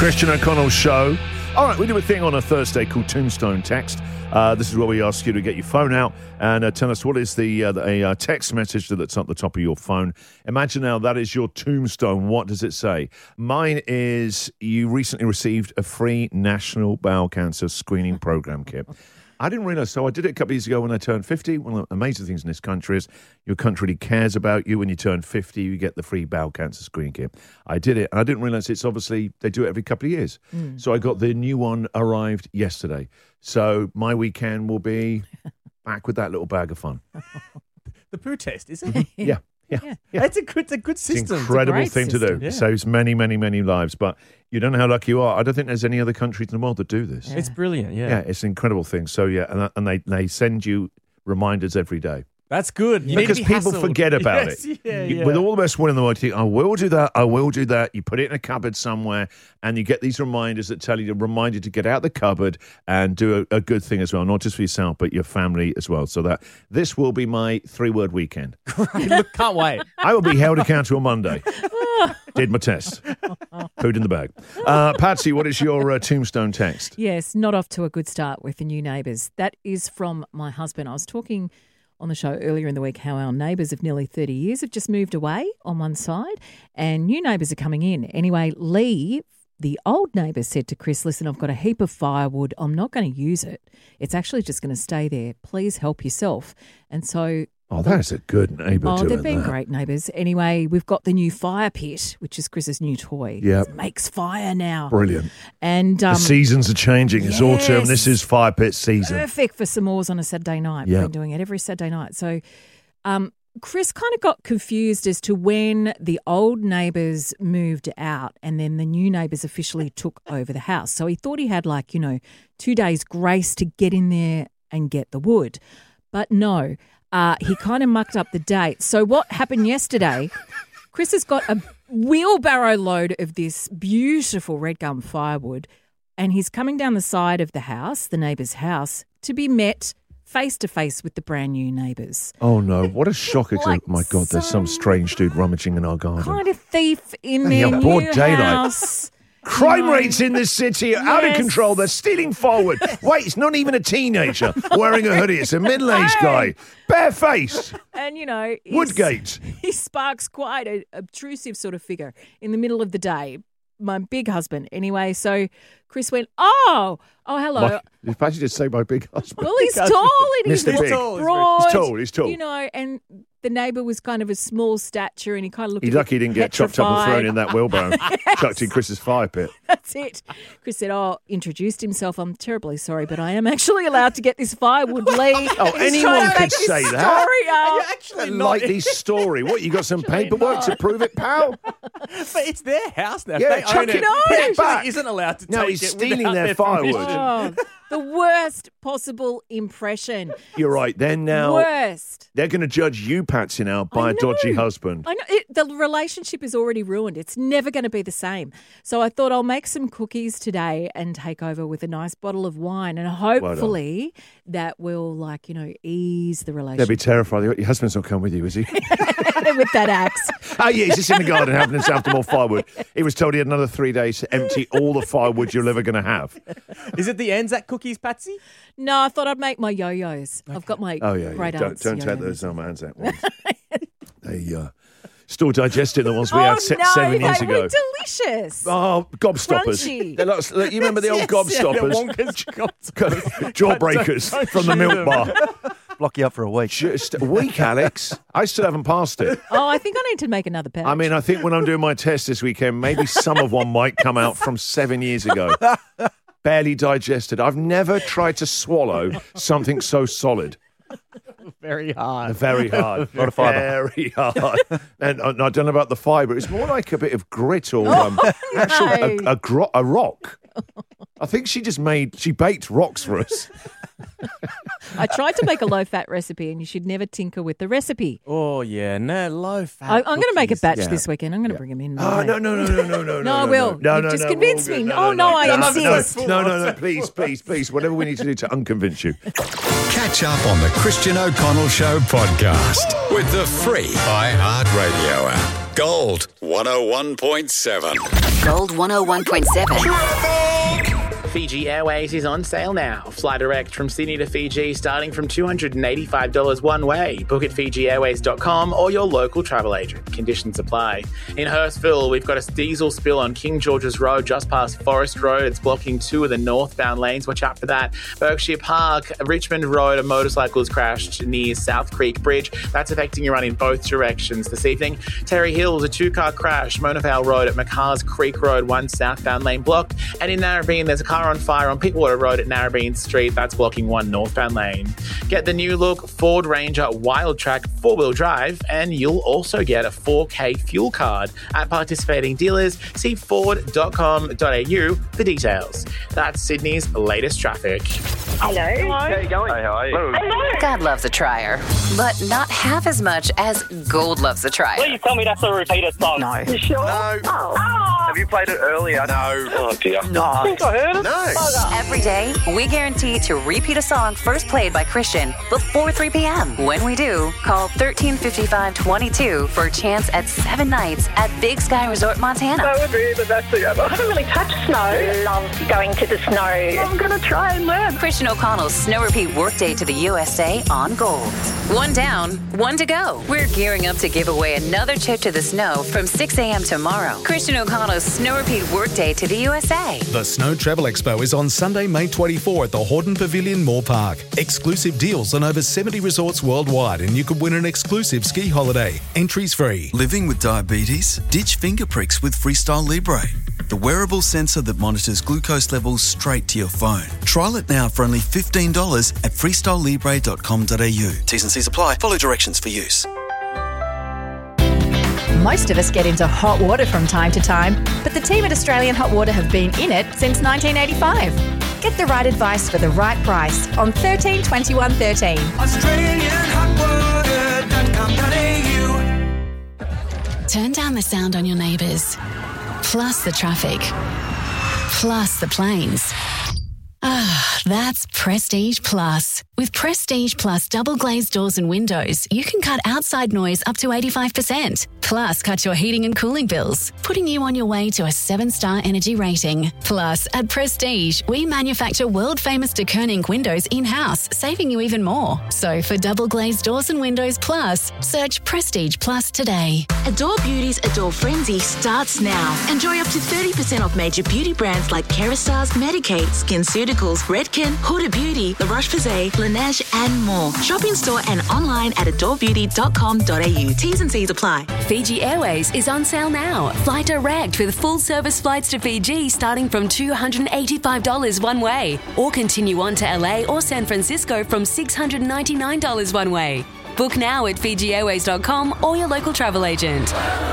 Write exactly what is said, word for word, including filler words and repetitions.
Christian O'Connell Show. All right, we do a thing on a Thursday called Tombstone Text. Uh, this is where we ask you to get your phone out and uh, tell us what is the uh, a uh, text message that's at the top of your phone. Imagine now that is your tombstone. What does it say? Mine is you recently received a free National Bowel Cancer Screening Program kit. I didn't realise, so I did it a couple of years ago when I turned fifty. One of the amazing things in this country is your country really cares about you. When you turn fifty, you get the free bowel cancer screening kit. I did it, and I didn't realise it's obviously, they do it every couple of years. Mm. So I got the new one, arrived yesterday. So my weekend will be back with that little bag of fun. The poo test, is it? Yeah. Yeah, yeah. yeah. It's a good, it's a good system. It's an incredible it's thing system. to do. Yeah. It saves many, many, many lives. But you don't know how lucky you are. I don't think there's any other countries in the world that do this. Yeah. It's brilliant, yeah. Yeah, it's an incredible thing. So, yeah, and, and they, they send you reminders every day. That's good. You because need to be people hassled. forget about yes, it. Yeah, you, yeah. With all the best will in the world, you think, I will do that, I will do that. You put it in a cupboard somewhere, and you get these reminders that tell you to remind you to get out the cupboard and do a, a good thing as well, not just for yourself, but your family as well. So that this will be my three-word weekend. Look, can't wait. I will be held accountable on Monday. Did my test. Pooed in the bag. Uh, Patsy, what is your uh, tombstone text? Yes, not off to a good start with the new neighbours. That is from my husband. I was talking on the show earlier in the week how our neighbours of nearly thirty years have just moved away on one side and new neighbours are coming in. Anyway, Lee, the old neighbour, said to Chris, listen, I've got a heap of firewood. I'm not going to use it. It's actually just going to stay there. Please help yourself. And so... Oh, that's a good neighbour Oh, doing they've been that. great neighbours. Anyway, we've got the new fire pit, which is Chris's new toy. Yeah. It makes fire now. Brilliant. And um, the seasons are changing. It's yes. autumn. This is fire pit season. Perfect for s'mores on a Saturday night. Yep. We've been doing it every Saturday night. So um, Chris kind of got confused as to when the old neighbours moved out and then the new neighbours officially took over the house. So he thought he had like, you know, two days grace to get in there and get the wood. But no, uh, he kind of mucked up the date. So what happened yesterday, Chris has got a wheelbarrow load of this beautiful red gum firewood and he's coming down the side of the house, the neighbour's house, to be met face-to-face with the brand new neighbours. Oh, no. What a shocker. Like Oh, my God, there's some strange dude rummaging in our garden. Kind of thief in Hey, their yeah, new broad daylight. house. Crime No. rates in this city are out of Yes. control. They're stealing forward. Wait, it's not even a teenager wearing a hoodie. It's a middle-aged guy. Barefaced. And, you know, he's- Woodgate. he sparks quite an obtrusive sort of figure in the middle of the day. My big husband. Anyway, so Chris went, oh, oh, hello. My, if I should just say my big husband. Well, he's tall and he's, Mister he's Big. broad. He's tall, he's tall. You know, and the neighbour was kind of a small stature and he kind of looked He's a bit lucky he didn't get chopped up and petrified. thrown in that wheelbarrow. Chucked in Chris's fire pit. That's it. Chris said, oh, introduced himself. I'm terribly sorry, but I am actually allowed to get this firewood, Lee. Oh, He's anyone trying to could make this say that. story up. You're actually not. Like this story. What, you got some paperwork to prove it, pal? But it's their house now. If Yeah, they chuck own it it. back. He actually back. isn't allowed to No, take he's it stealing without their their firewood. permission. Oh, the worst possible impression. You're right. Then now Worst. they're going to judge you, Patsy, now by I a dodgy know. husband. I know it, the relationship is already ruined. It's never going to be the same. So I thought I'll make some cookies today and take over with a nice bottle of wine, and hopefully that will, like, you know, ease the They'll be relationship terrified. Your husband's not come with you, is he? with that axe. Oh, yeah, he's just in the garden helping himself to more firewood. He was told he had another three days to empty all the firewood you're ever going to have. Is it the Anzac cookies, Patsy? No, I thought I'd make my yo-yos. I've got my Oh, yeah, yeah. great Don't, aunt's don't take yo-yos. those um, Anzac ones. They uh, still digesting the ones we Oh, had se- no, seven years they ago. were delicious. Oh, gobstoppers. Crunchy. They're like, you remember the old gobstoppers? Wonka's Jawbreakers Don't- don't from the chew milk them. bar. Block you up for a week. Just a week, Alex. I still haven't passed it. Oh, I think I need to make another batch. I mean, I think when I'm doing my test this weekend, maybe some of one might come out from seven years ago. Barely digested. I've never tried to swallow something so solid. Very hard. Very hard. A lot of fibre. Very hard. And, and I don't know about the fibre. It's more like a bit of grit or um, actual a, a, gro- a rock. I think she just made, she baked rocks for us. I tried to make a low-fat recipe, and you should never tinker with the recipe. Oh, yeah. No, low fat. I, I'm going to make a cookies. batch Yeah. this weekend. I'm going to bring them in. Oh, Monday. no, no, no, no, no, no, no. No, I will. No, You've no, just no, convinced we're all me. good. Oh, no, I no, insist. No, no, no, please, please, please. Whatever we need to do to unconvince you. Catch up on the Christian O'Connell Show podcast with the free iHeartRadio app. Gold one oh one point seven. Gold one oh one point seven. Fiji Airways is on sale now. Fly direct from Sydney to Fiji starting from two hundred eighty-five dollars one way. Book at fiji airways dot com or your local travel agent. Conditions apply. In Hurstville, we've got a diesel spill on King George's Road just past Forest Road. It's blocking two of the northbound lanes. Watch out for that. Berkshire Park, Richmond Road, a motorcycle has crashed near South Creek Bridge. That's affecting your run in both directions this evening. Terry Hills, a two-car crash. Mona Vale Road at McCarrs Creek Road, one southbound lane blocked. And in Narrabeen, there's a car on fire on Pittwater Road at Narrabeen Street. That's blocking one northbound lane. Get the new look Ford Ranger Wildtrak four-wheel drive, and you'll also get a four K fuel card at participating dealers. See ford dot com dot a u for details. That's Sydney's latest traffic. Hello. How you going? Hey, how are you? Hello. God loves a trier, but not half as much as Gold loves a trier. Please tell me that's a repeated song. No. You sure? No. Oh. Have you played it earlier? No. Oh, dear. No. I think I heard it. No. Every day, we guarantee to repeat a song first played by Christian before three p.m. When we do, call thirteen fifty-five twenty-two for a chance at seven nights at Big Sky Resort, Montana. That would be the best thing ever. I haven't really touched snow. Love going to the snow. I'm going to try and learn. Christian O'Connell's Snow Repeat Workday to the U S A on Gold. One down, one to go. We're gearing up to give away another trip to the snow from six a.m. tomorrow. Christian O'Connell's Snow Repeat Workday to the U S A. The Snow Travel Expo is on Sunday, May twenty-fourth at the Horton Pavilion, Moore Park. Exclusive deals on over seventy resorts worldwide, and you could win an exclusive ski holiday. Entries free. Living with diabetes? Ditch finger pricks with Freestyle Libre, the wearable sensor that monitors glucose levels straight to your phone. Trial it now for only fifteen dollars at freestyle libre dot com dot a u. T's and C's apply. Follow directions for use. Most of us get into hot water from time to time, but the team at Australian Hot Water have been in it since nineteen eighty-five. Get the right advice for the right price on thirteen twenty-one thirteen. australian hot water dot com dot a u. Turn down the sound on your neighbours, plus the traffic, plus the planes. Ah, that's Prestige Plus. With Prestige Plus double glazed doors and windows, you can cut outside noise up to eighty-five percent. Plus, cut your heating and cooling bills, putting you on your way to a seven-star energy rating. Plus, at Prestige, we manufacture world-famous de Koning windows in-house, saving you even more. So, for double glazed doors and windows plus, search Prestige Plus today. Adore Beauty's Adore Frenzy starts now. Enjoy up to thirty percent off major beauty brands like Kerastars, Medik8, SkinCeuticals, Redken, Huda Beauty, La Roche-Posay, Laneige and more. Shop in store and online at adore beauty dot com dot a u. T's and C's apply. Fiji Airways is on sale now. Fly direct with full service flights to Fiji starting from two hundred eighty-five dollars one way, or continue on to L A or San Francisco from six hundred ninety-nine dollars one way. Book now at fiji airways dot com or your local travel agent.